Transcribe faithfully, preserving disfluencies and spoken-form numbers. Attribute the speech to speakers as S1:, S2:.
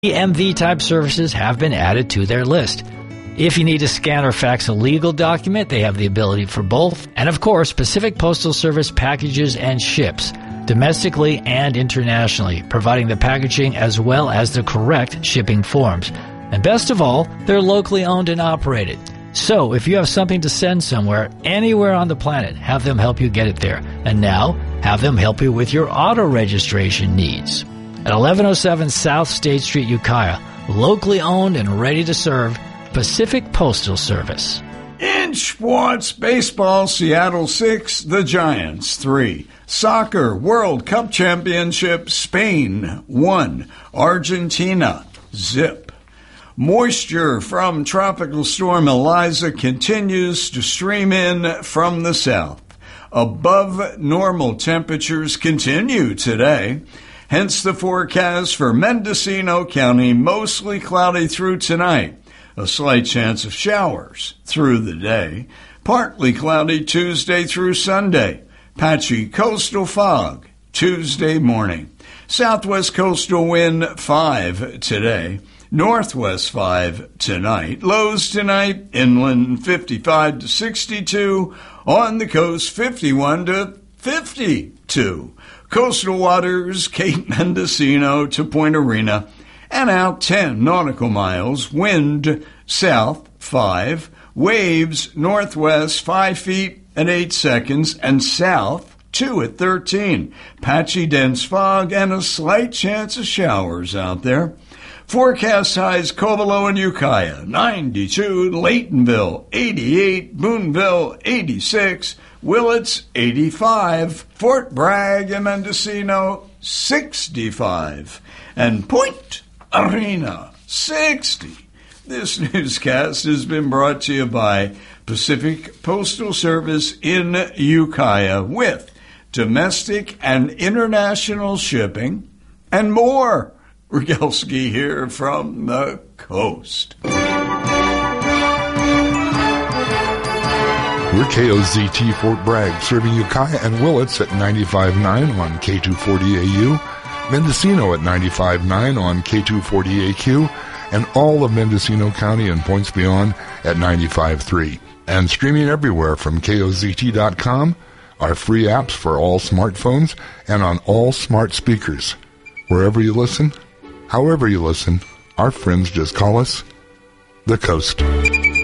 S1: D M V-type services have been added to their list. If you need to scan or fax a legal document, they have the ability for both. And of course, Pacific Postal Service packages and ships, domestically and internationally, providing the packaging as well as the correct shipping forms. And best of all, they're locally owned and operated. So if you have something to send somewhere, anywhere on the planet, have them help you get it there. And now, have them help you with your auto registration needs. At eleven oh seven South State Street, Ukiah, locally owned and ready to serve, Pacific Postal Service.
S2: In sports, baseball, Seattle six, the Giants three. Soccer, World Cup Championship, Spain one. Argentina, zip. Moisture from Tropical Storm Eliza continues to stream in from the south. Above normal temperatures continue today. Hence the forecast for Mendocino County, mostly cloudy through tonight. A slight chance of showers through the day. Partly cloudy Tuesday through Sunday. Patchy coastal fog Tuesday morning. Southwest coastal wind five today. Northwest five tonight. Lows tonight, inland fifty-five to sixty-two. On the coast, fifty-one to fifty-two. Coastal waters, Cape Mendocino to Point Arena. And out ten nautical miles. Wind south five. Waves northwest five feet at eight seconds. And south two at thirteen. Patchy dense fog and a slight chance of showers out there. Forecast highs Covelo and Ukiah, ninety-two, Laytonville, eighty-eight, Boonville, eighty-six, Willits, eighty-five, Fort Bragg and Mendocino, sixty-five, and Point Arena, sixty. This newscast has been brought to you by Pacific Postal Service in Ukiah with domestic and international shipping and more. Rogalski here from the coast.
S3: We're K O Z T Fort Bragg, serving Ukiah and Willits at ninety-five point nine on K two forty A U, Mendocino at ninety-five point nine on K two forty A Q, and all of Mendocino County and points beyond at ninety-five point three. And streaming everywhere from K O Z T dot com, our free apps for all smartphones and on all smart speakers. Wherever you listen, however you listen, our friends just call us the Coast.